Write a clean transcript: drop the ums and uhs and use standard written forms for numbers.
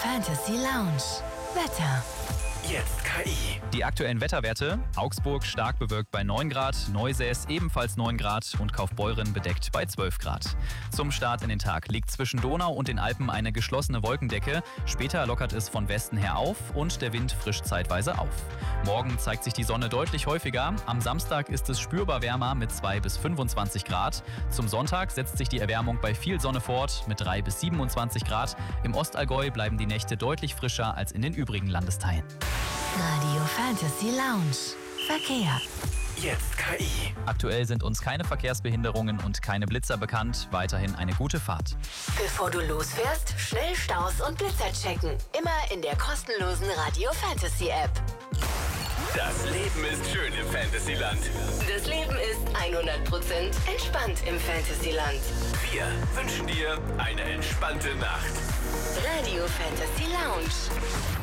Fantasy Lounge. Wetter. Jetzt KI. Die aktuellen Wetterwerte: Augsburg stark bewölkt bei 9 Grad, Neusäß ebenfalls 9 Grad und Kaufbeuren bedeckt bei 12 Grad. Zum Start in den Tag liegt zwischen Donau und den Alpen eine geschlossene Wolkendecke. Später lockert es von Westen her auf und der Wind frischt zeitweise auf. Morgen zeigt sich die Sonne deutlich häufiger. Am Samstag ist es spürbar wärmer mit 2 bis 25 Grad. Zum Sonntag setzt sich die Erwärmung bei viel Sonne fort mit 3 bis 27 Grad. Im Ostallgäu bleiben die Nächte deutlich frischer als in den übrigen Landesteilen. Radio Fantasy Lounge. Verkehr. Jetzt KI. Aktuell sind uns keine Verkehrsbehinderungen und keine Blitzer bekannt. Weiterhin eine gute Fahrt. Bevor du losfährst, schnell Staus und Blitzer checken. Immer in der kostenlosen Radio Fantasy App. Das Leben ist schön im Fantasyland. Das Leben ist 100% entspannt im Fantasyland. Wir wünschen dir eine entspannte Nacht. Radio Fantasy Lounge.